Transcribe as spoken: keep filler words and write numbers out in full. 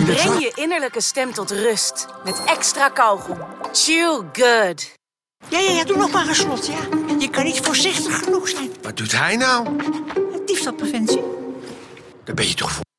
Breng je innerlijke stem tot rust met extra kauwgom. Chew good. Ja, ja, ja, doe nog maar een slot, ja. Je kan niet voorzichtig genoeg zijn. Wat doet hij nou? Diefstalpreventie. Daar ben je toch voor?